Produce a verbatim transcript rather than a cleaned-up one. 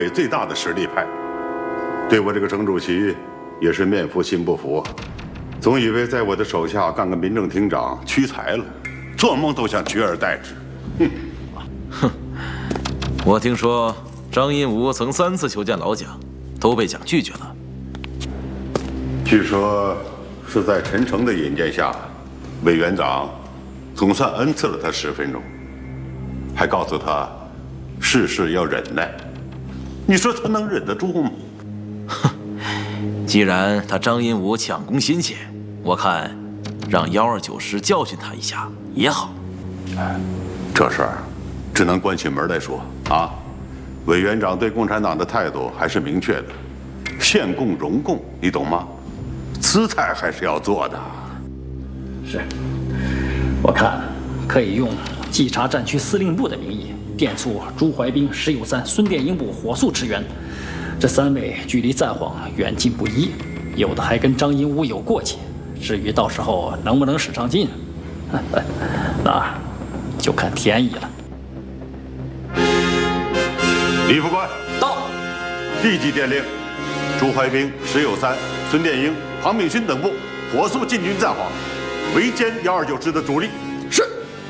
最大的实力派，对我这个程主席也是面服心不服，总以为在我的手下干个民政厅长屈才了，做梦都想取而代之。哼哼！我听说张荫吾曾三次求见老蒋，都被蒋拒绝了。 据说是在陈诚的引荐下，委员长总算恩赐了他十分钟，还告诉他事事要忍耐。你说他能忍得住吗？ 哼！既然他张荫吾抢功心切，我看让幺二九师教训他一下也好。 哎，这事儿只能关起门来说啊。委员长对共产党的态度还是明确的，献共荣共，你懂吗？姿态还是要做的。 是，我看可以用稽查战区司令部的名义，电促朱怀兵、石友三、孙殿英部火速驰援。这三位距离赞皇远近不一，有的还跟张荫吾有过节。至于到时候能不能使上劲，那就看天意了。 李副官到， 立即电令朱怀兵、石友三、孙殿英、庞炳勋等部火速进军赞皇，围歼幺二九师的主力。